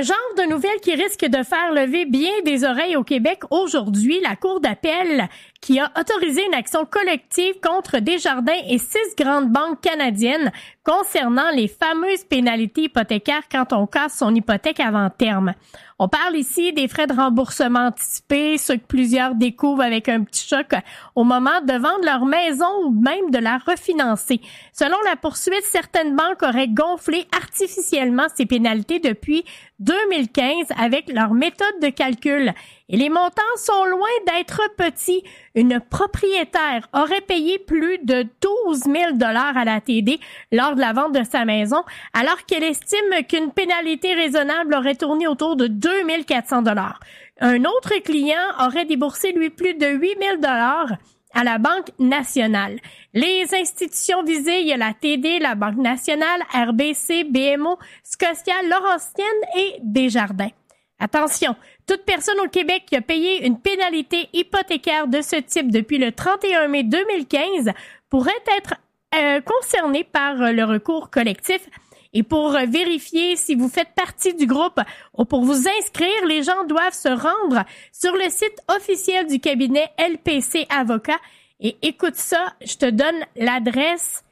Un genre de nouvelle qui risque de faire lever bien des oreilles au Québec aujourd'hui. La Cour d'appel qui a autorisé une action collective contre Desjardins et 6 grandes banques canadiennes concernant les fameuses pénalités hypothécaires quand on casse son hypothèque avant terme. On parle ici des frais de remboursement anticipés, ceux que plusieurs découvrent avec un petit choc au moment de vendre leur maison ou même de la refinancer. Selon la poursuite, certaines banques auraient gonflé artificiellement ces pénalités depuis 2015 avec leur méthode de calcul. Et les montants sont loin d'être petits. Une propriétaire aurait payé plus de 12 000 $ à la TD lors de la vente de sa maison, alors qu'elle estime qu'une pénalité raisonnable aurait tourné autour de 2 400 $. Un autre client aurait déboursé, lui, plus de 8 000 $ à la Banque nationale. Les institutions visées, il y a la TD, la Banque nationale, RBC, BMO, Scotia, Laurentienne et Desjardins. Attention, toute personne au Québec qui a payé une pénalité hypothécaire de ce type depuis le 31 mai 2015 pourrait être concernée par le recours collectif. Et pour vérifier si vous faites partie du groupe ou pour vous inscrire, les gens doivent se rendre sur le site officiel du cabinet LPC Avocats. Et écoute ça, je te donne l'adresse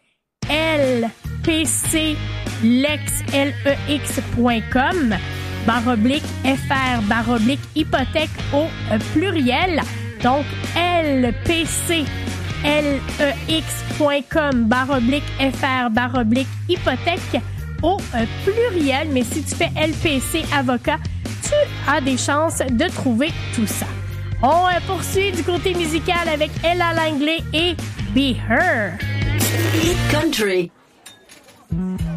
lpclex.com /FR /hypothèque au pluriel. Donc, lpclex.com /FR /hypothèque au pluriel. Mais si tu fais LPC Avocat, tu as des chances de trouver tout ça. On poursuit du côté musical avec Ella Langley et Be Her. Hit Country.